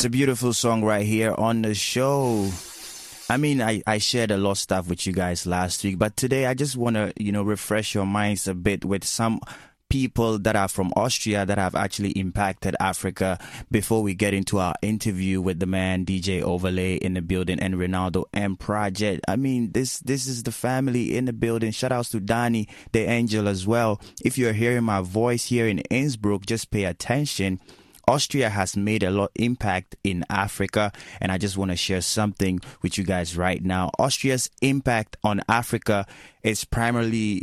It's a beautiful song right here on the show. I mean, I shared a lot of stuff with you guys last week, but today I just want to, refresh your minds a bit with some people that are from Austria that have actually impacted Africa before we get into our interview with the man DJ Overlay in the building and Ronaldo M Project. I mean, this is the family in the building. Shout outs to Danny the Angel as well. If you're hearing my voice here in Innsbruck, just pay attention. Austria has made a lot of impact in Africa, and I just want to share something with you guys right now. Austria's impact on Africa is primarily,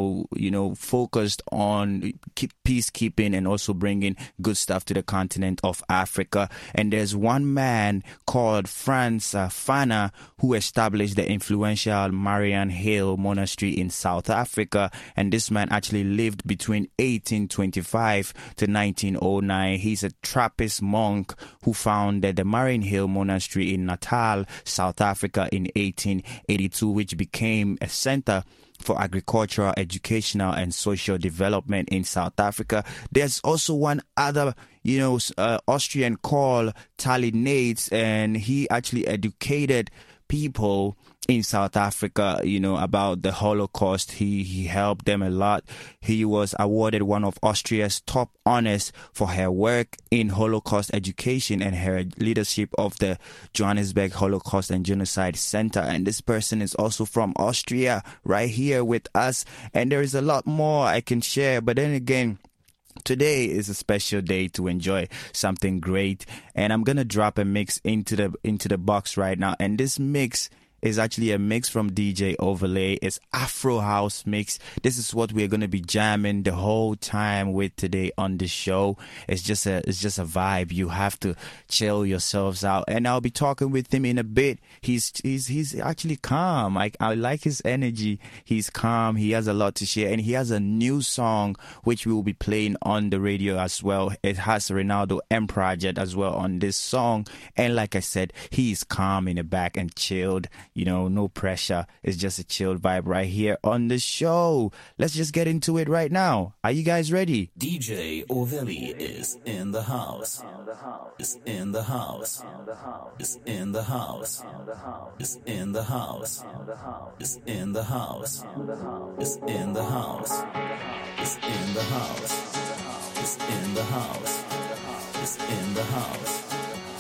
focused on peacekeeping and also bringing good stuff to the continent of Africa. And there's one man called Franz Fana who established the influential Marian Hill Monastery in South Africa. And this man actually lived between 1825 to 1909. He's a Trappist monk who founded the Marian Hill Monastery in Natal, South Africa in 1882, which became a center for agricultural, educational, and social development in South Africa. There's also one other, Austrian called Tali Nates, and he actually educated people in South Africa, about the Holocaust. He helped them a lot. He was awarded one of Austria's top honors for her work in Holocaust education and her leadership of the Johannesburg Holocaust and Genocide Center. And this person is also from Austria right here with us. And there is a lot more I can share. But then again, today is a special day to enjoy something great, and I'm gonna drop a mix into the box right now. And this mix is actually a mix from DJ Overlay. It's Afro House mix. This is what we're gonna be jamming the whole time with today on the show. It's just a vibe. You have to chill yourselves out, and I'll be talking with him in a bit. He's actually calm. I like his energy. He's calm. He has a lot to share, and he has a new song which we will be playing on the radio as well. It has Ronaldo M Project as well on this song, and like I said, he's calm in the back and chilled. No pressure. It's just a chilled vibe right here on the show. Let's just get into it right now. Are you guys ready? DJ Overlay is in the house. Is in the house. Is in the house. Is in the house. Is in the house. Is in the house. Is in the house. Is in the house. Is in the house.